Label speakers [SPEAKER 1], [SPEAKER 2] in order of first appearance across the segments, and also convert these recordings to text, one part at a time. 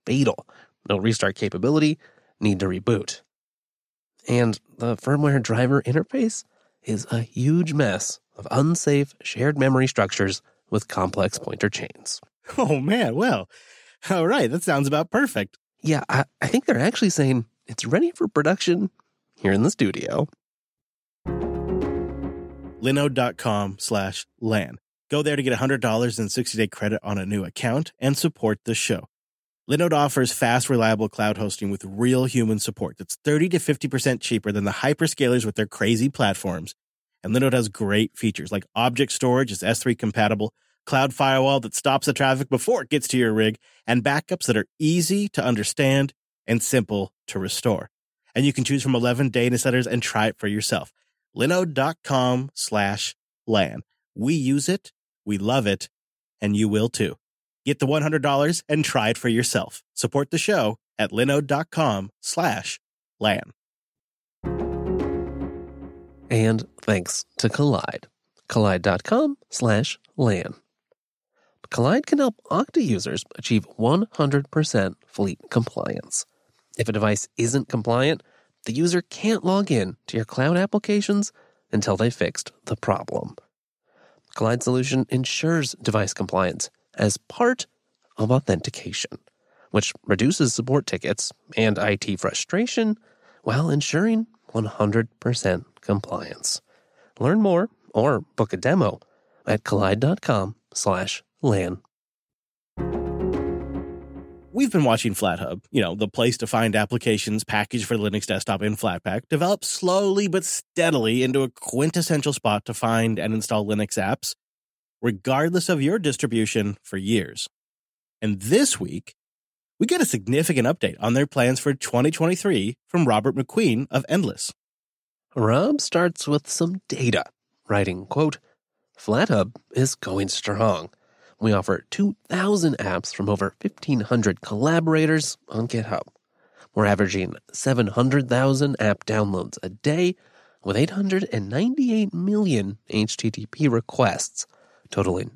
[SPEAKER 1] fatal. No restart capability, need to reboot. And the firmware driver interface is a huge mess of unsafe shared memory structures with complex pointer chains.
[SPEAKER 2] Oh, man. Well, all right. That sounds about perfect.
[SPEAKER 1] Yeah, I think they're actually saying it's ready for production here in the studio.
[SPEAKER 2] Linode.com/LAN. Go there to get $100 in 60-day credit on a new account and support the show. Linode offers fast, reliable cloud hosting with real human support that's 30 to 50% cheaper than the hyperscalers with their crazy platforms. And Linode has great features like object storage is S3 compatible, cloud firewall that stops the traffic before it gets to your rig, and backups that are easy to understand and simple to restore. And you can choose from 11 data centers and try it for yourself. Linode.com/LAN. We use it, we love it, and you will too. Get the $100 and try it for yourself. Support the show at linode.com/LAN.
[SPEAKER 1] And thanks to Kolide. Kolide.com/LAN. Kolide can help Okta users achieve 100% fleet compliance. If a device isn't compliant, the user can't log in to your cloud applications until they fixed the problem. Kolide solution ensures device compliance as part of authentication, which reduces support tickets and IT frustration while ensuring 100% compliance. Learn more or book a demo at kolide.com/LAN.
[SPEAKER 2] We've been watching FlatHub, the place to find applications packaged for Linux desktop in Flatpak, develop slowly but steadily into a quintessential spot to find and install Linux apps, regardless of your distribution, for years. And this week, we get a significant update on their plans for 2023 from Robert McQueen of Endless.
[SPEAKER 1] Rob starts with some data, writing, quote, FlatHub is going strong. We offer 2,000 apps from over 1,500 collaborators on GitHub. We're averaging 700,000 app downloads a day with 898 million HTTP requests, totaling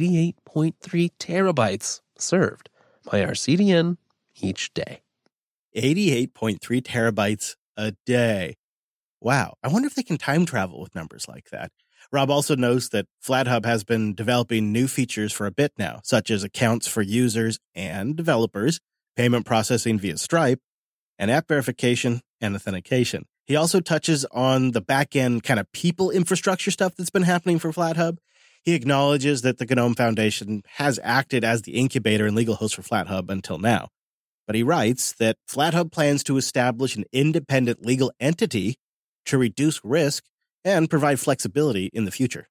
[SPEAKER 1] 88.3 terabytes served by our CDN each day.
[SPEAKER 2] 88.3 terabytes a day. Wow. I wonder if they can time travel with numbers like that. Rob also knows that FlatHub has been developing new features for a bit now, such as accounts for users and developers, payment processing via Stripe, and app verification and authentication. He also touches on the back-end kind of people infrastructure stuff that's been happening for FlatHub. He acknowledges that the GNOME Foundation has acted as the incubator and legal host for FlatHub until now. But he writes that FlatHub plans to establish an independent legal entity to reduce risk and provide flexibility in the future.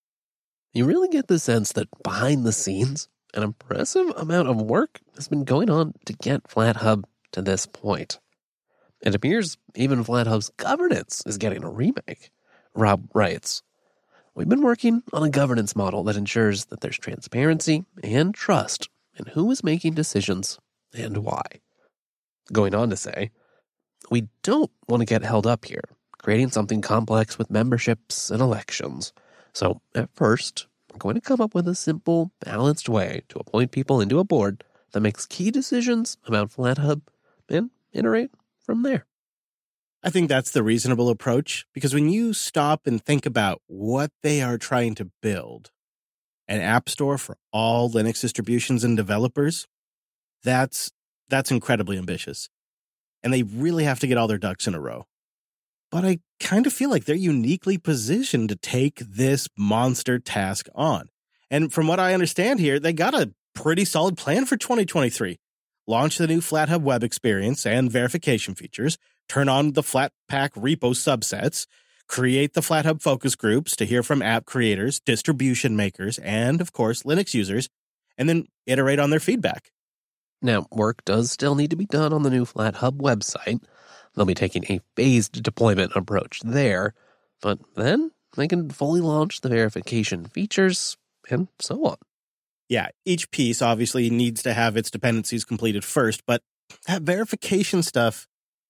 [SPEAKER 1] You really get the sense that behind the scenes, an impressive amount of work has been going on to get FlatHub to this point. It appears even FlatHub's governance is getting a remake. Rob writes, we've been working on a governance model that ensures that there's transparency and trust in who is making decisions and why. Going on to say, we don't want to get held up here, creating something complex with memberships and elections. So at first, we're going to come up with a simple, balanced way to appoint people into a board that makes key decisions about FlatHub and iterate from there.
[SPEAKER 2] I think that's the reasonable approach, because when you stop and think about what they are trying to build, an app store for all Linux distributions and developers, that's incredibly ambitious. And they really have to get all their ducks in a row. But I kind of feel like they're uniquely positioned to take this monster task on. And from what I understand here, they got a pretty solid plan for 2023. Launch the new FlatHub web experience and verification features, turn on the Flatpak repo subsets, create the FlatHub focus groups to hear from app creators, distribution makers, and, of course, Linux users, and then iterate on their feedback.
[SPEAKER 1] Now, work does still need to be done on the new FlatHub website. They'll be taking a phased deployment approach there, but then they can fully launch the verification features and so on.
[SPEAKER 2] Yeah, each piece obviously needs to have its dependencies completed first, but that verification stuff,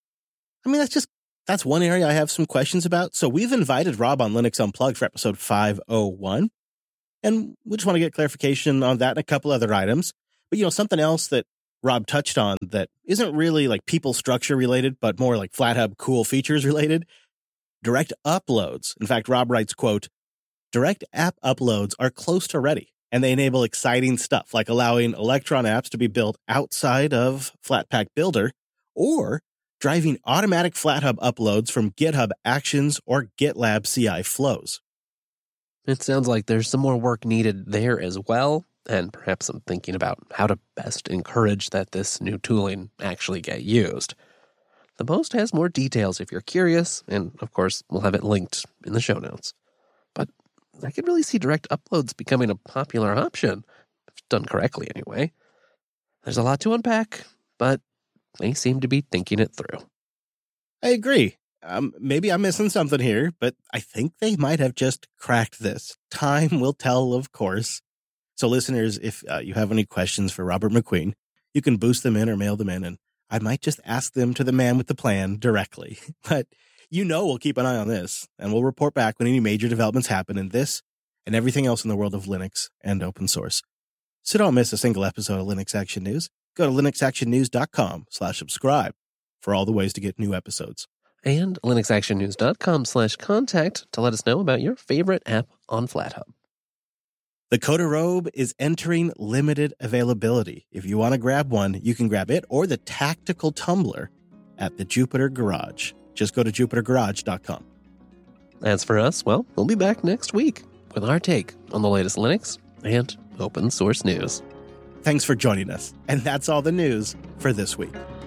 [SPEAKER 2] I mean, that's one area I have some questions about. So we've invited Rob on Linux Unplugged for episode 501, and we just want to get clarification on that and a couple other items. But, something else that Rob touched on that isn't really like people structure related, but more like FlatHub cool features related. Direct uploads. In fact, Rob writes, quote, direct app uploads are close to ready, and they enable exciting stuff like allowing Electron apps to be built outside of Flatpak Builder or driving automatic FlatHub uploads from GitHub Actions or GitLab CI flows.
[SPEAKER 1] It sounds like there's some more work needed there as well, and perhaps some thinking about how to best encourage that this new tooling actually get used. The post has more details if you're curious, and of course, we'll have it linked in the show notes. But I could really see direct uploads becoming a popular option, if done correctly anyway. There's a lot to unpack, but they seem to be thinking it through.
[SPEAKER 2] I agree. Maybe I'm missing something here, but I think they might have just cracked this. Time will tell, of course. So listeners, if you have any questions for Robert McQueen, you can boost them in or mail them in, and I might just ask them to the man with the plan directly. But we'll keep an eye on this, and we'll report back when any major developments happen in this and everything else in the world of Linux and open source. So don't miss a single episode of Linux Action News. Go to linuxactionnews.com/subscribe for all the ways to get new episodes.
[SPEAKER 1] And linuxactionnews.com/contact to let us know about your favorite app on FlatHub.
[SPEAKER 2] The Coda Robe is entering limited availability. If you want to grab one, you can grab it or the tactical tumbler at the Jupiter Garage. Just go to jupitergarage.com.
[SPEAKER 1] As for us, well, we'll be back next week with our take on the latest Linux and open source news.
[SPEAKER 2] Thanks for joining us. And that's all the news for this week.